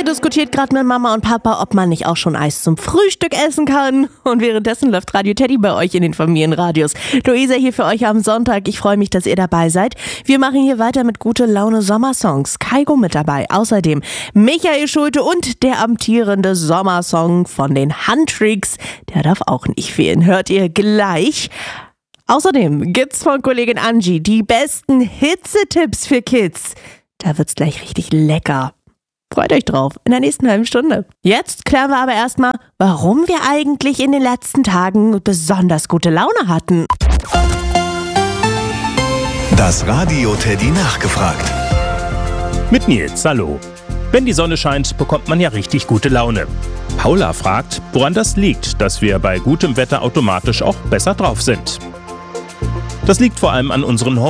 Hier diskutiert gerade mit Mama und Papa, ob man nicht auch schon Eis zum Frühstück essen kann. Und währenddessen läuft Radio Teddy bei euch in den Familienradios. Luisa hier für euch am Sonntag. Ich freue mich, dass ihr dabei seid. Wir machen hier weiter mit gute Laune Sommersongs. Kaigo mit dabei. Außerdem Michael Schulte und der amtierende Sommersong von den Huntrix. Der darf auch nicht fehlen. Hört ihr gleich. Außerdem gibt's von Kollegin Angie die besten Hitzetipps für Kids. Da wird's gleich richtig lecker. Freut euch drauf, in der nächsten halben Stunde. Jetzt klären wir aber erstmal, warum wir eigentlich in den letzten Tagen besonders gute Laune hatten. Das Radio Teddy nachgefragt. Mit Nils, hallo. Wenn die Sonne scheint, bekommt man ja richtig gute Laune. Paula fragt, woran das liegt, dass wir bei gutem Wetter automatisch auch besser drauf sind. Das liegt vor allem an unseren